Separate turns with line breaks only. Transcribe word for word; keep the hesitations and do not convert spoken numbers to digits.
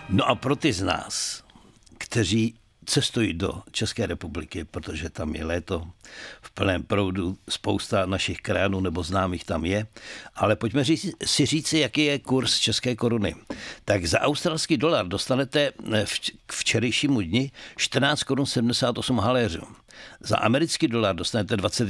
No a pro ty z nás, kteří cestují do České republiky, protože tam je léto v plném proudu, spousta našich krajanů nebo známých tam je, ale pojďme říct, si říci, jaký je kurz české koruny. Tak za australský dolar dostanete k včerejšímu dni čtrnáct korun sedmdesát osm haléřů. Za americký dolar dostanete dvacet